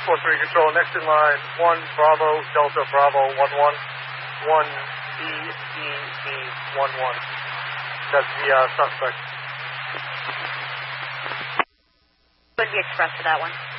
4-3 control, next in line, 1 Bravo, Delta Bravo, 1-1, 1 EED 1-1. That's the suspect. What did you express for that one?